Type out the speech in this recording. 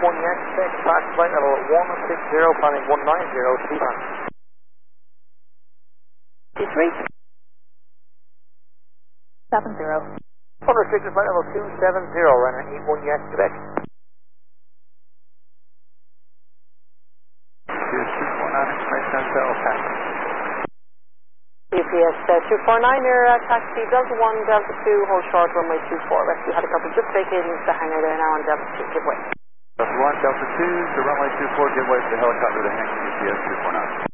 Yankee Quebec, fast flight level 160, planning 190, Stephen. D3. 70. Unrestricted flight level 270, runner 81 Yankee Quebec. GPS 249, near taxi Delta 1, Delta 2, hold short, runway 24. Rescue helicopter just vacating the hangar there now on Delta 2, give way. Delta 1, Delta 2, to runway 24, give way to the helicopter to hangar GPS 249.